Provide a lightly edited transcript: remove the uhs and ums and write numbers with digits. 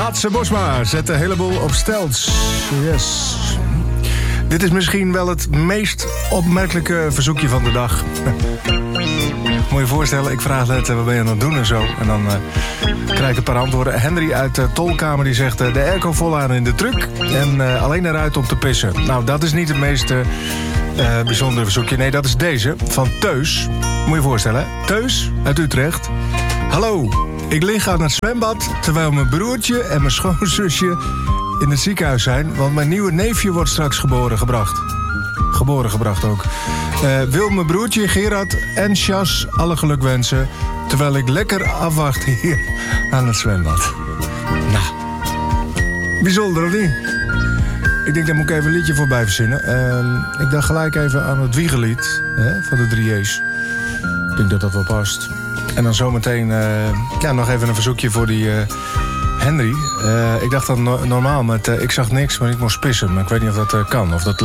Aadse Bosma zet een heleboel op stelts. Yes. Dit is misschien wel het meest opmerkelijke verzoekje van de dag. Moet je voorstellen, ik vraag net, wat ben je aan het doen en zo. En dan krijg ik een paar antwoorden. Henry uit de tolkamer die zegt, de airco volaan in de truck. En alleen eruit om te pissen. Nou, dat is niet het meest bijzondere verzoekje. Nee, dat is deze, van Teus. Moet je je voorstellen, hè? Teus uit Utrecht. Hallo, ik lig aan het zwembad terwijl mijn broertje en mijn schoonzusje in het ziekenhuis zijn, want mijn nieuwe neefje wordt straks geboren gebracht ook. Wil mijn broertje Gerard en Sjas alle geluk wensen, terwijl ik lekker afwacht hier aan het zwembad. Nou, bijzonder of niet? Ik denk, daar moet ik even een liedje voorbij verzinnen. Ik dacht gelijk even aan het Wiegelied van de 3J's. Ik denk dat dat wel past. En dan zometeen nog even een verzoekje voor die Henry. Ik dacht dan normaal met ik zag niks, maar ik moest pissen. Maar ik weet niet of dat kan. Of dat